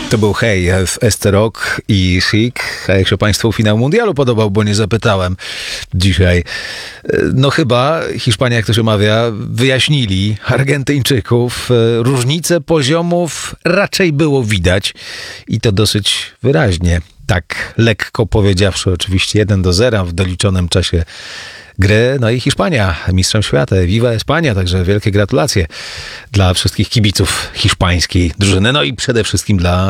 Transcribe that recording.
To był Hej w Rock i Chic. A jak się Państwu finał mundialu podobał, bo nie zapytałem dzisiaj. No chyba Hiszpania, jak to się mawia, wyjaśnili Argentyńczyków. Różnice poziomów raczej było widać i to dosyć wyraźnie. Tak lekko powiedziawszy, oczywiście 1-0 w doliczonym czasie gry. No i Hiszpania, mistrzem świata. Viva Espania, także wielkie gratulacje dla wszystkich kibiców hiszpańskiej drużyny. No i przede wszystkim dla